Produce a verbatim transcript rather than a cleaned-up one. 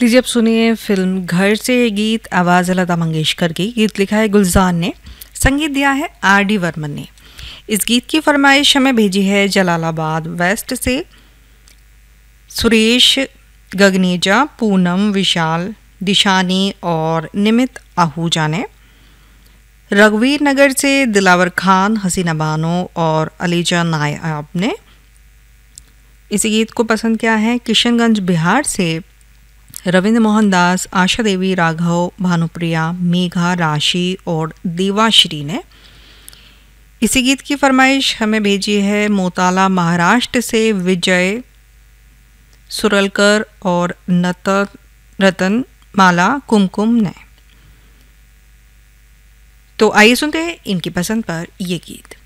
लीजिए अब सुनिए फिल्म घर से ये गीत। आवाज़ है लता मंगेशकर की। गीत लिखा है गुलजार ने, संगीत दिया है आर डी वर्मन ने। इस गीत की फरमाइश हमें भेजी है जलालाबाद वेस्ट से सुरेश गगनेजा, पूनम, विशाल, दिशानी और निमित आहूजा ने। रघुवीर नगर से दिलावर खान, हसीना बानो और अलीजा नायाब ने इस गीत को पसंद किया है। किशनगंज बिहार से रविंद्र मोहन दास, आशा देवी, राघव, भानुप्रिया, मेघा, राशि और देवाश्री ने। इसी गीत की फरमाइश हमें भेजी है मोताला महाराष्ट्र से विजय सुरलकर और नत रतन माला कुमकुम ने। तो आइए सुनते हैं इनकी पसंद पर ये गीत।